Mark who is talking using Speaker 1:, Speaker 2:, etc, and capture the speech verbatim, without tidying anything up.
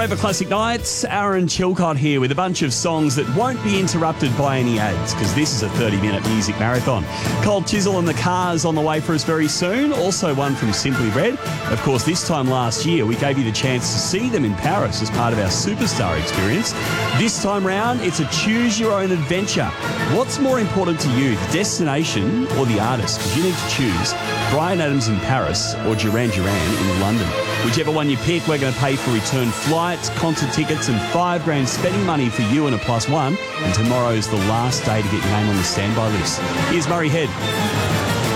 Speaker 1: Over Classic Nights, Aaron Chilcott here with a bunch of songs that won't be interrupted by any ads because this is a thirty-minute music marathon. Cold Chisel and the Cars on the way for us very soon. Also one from Simply Red. Of course, this time last year we gave you the chance to see them in Paris as part of our Superstar experience. This time round, it's a choose your own adventure. What's more important to you, the destination or the artist? Because you need to choose Bryan Adams in Paris or Duran Duran in London. Whichever one you pick, we're going to pay for return flights, concert tickets and five grand spending money for you and a plus one. And tomorrow's the last day to get your name on the standby list. Here's Murray Head.